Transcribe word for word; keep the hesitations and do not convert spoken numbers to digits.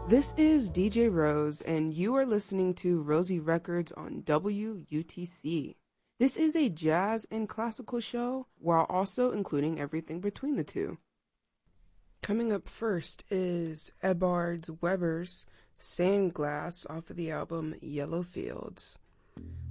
This is D J Rose, and you are listening to Rosie Records on W U T C. This is a jazz and classical show, while also including everything between the two. Coming up first is Ebbard Weber's Sandglass off of the album Yellow Fields.